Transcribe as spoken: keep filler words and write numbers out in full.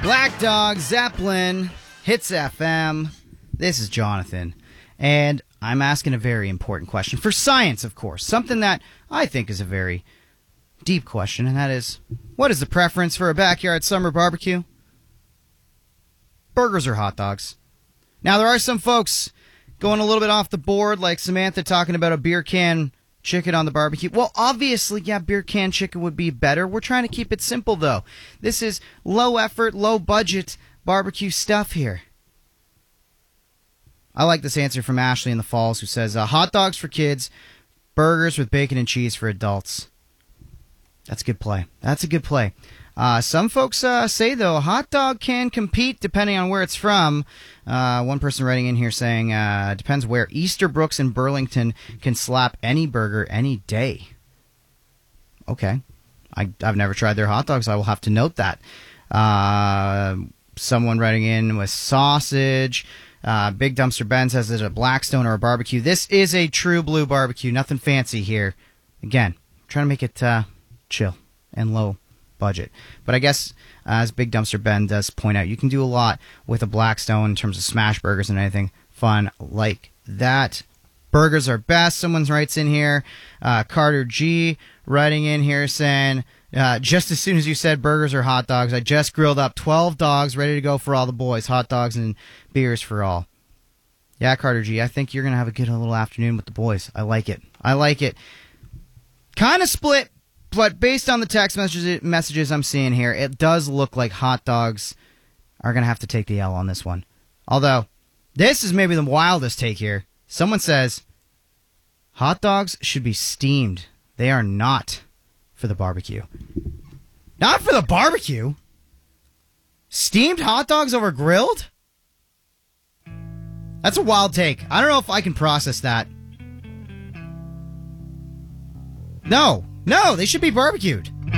Black Dog, Zeppelin, Hits F M. This is Jonathan, and I'm asking a very important question for science, of course. Something that I think is a very deep question, and that is, what is the preference for a backyard summer barbecue? Burgers or hot dogs? Now, there are some folks going a little bit off the board, like Samantha talking about a beer can chicken on the barbecue. Well, obviously, yeah, beer can chicken would be better. We're trying to keep it simple, though. This is low effort, low budget barbecue stuff here. I like this answer from Ashley in the Falls, who says, uh, hot dogs for kids, burgers with bacon and cheese for adults. That's a good play. That's a good play. Uh, some folks uh, say, though, a hot dog can compete depending on where it's from. Uh, one person writing in here saying, uh, depends where. Easterbrooks in Burlington can slap any burger any day. Okay. I, I've never tried their hot dogs. I will have to note that. Uh, someone writing in with sausage. Uh, Big Dumpster Ben says, is it a Blackstone or a barbecue? This is a true blue barbecue. Nothing fancy here. Again, trying to make it uh, chill and low budget. But I guess, uh, as Big Dumpster Ben does point out, you can do a lot with a Blackstone in terms of smash burgers and anything fun like that. Burgers are best. Someone writes in here, uh, Carter G writing in here saying, uh, just as soon as you said burgers or hot dogs, I just grilled up twelve dogs ready to go for all the boys. Hot dogs and beers for all. Yeah, Carter G, I think you're going to have a good little afternoon with the boys. I like it. I like it. Kind of split. But based on the text messages, messages I'm seeing here, it does look like hot dogs are going to have to take the L on this one. Although, this is maybe the wildest take here. Someone says, hot dogs should be steamed. They are not for the barbecue. Not for the barbecue? Steamed hot dogs over grilled? That's a wild take. I don't know if I can process that. No. No, they should be barbecued.